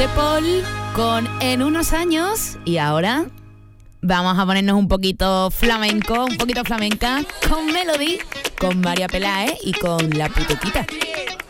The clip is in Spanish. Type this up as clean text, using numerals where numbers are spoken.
De Paul con En unos años. Y ahora vamos a ponernos un poquito flamenco, un poquito flamenca con Melody, con María Peláez y con La Putetita.